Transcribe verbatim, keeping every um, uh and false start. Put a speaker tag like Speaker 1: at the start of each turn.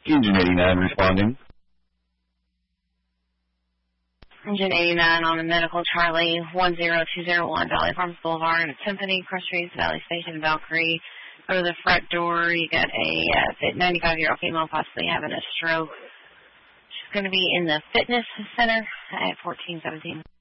Speaker 1: Engine eighty-nine responding.
Speaker 2: Engine eighty-nine on the medical Charlie one zero two zero one Valley Farms Boulevard, Timpani, Cross Streets, Valley Station, Valkyrie. Go to the front door. You got a ninety-five-year-old female possibly having a stroke. She's going to be in the fitness center at fourteen seventeen.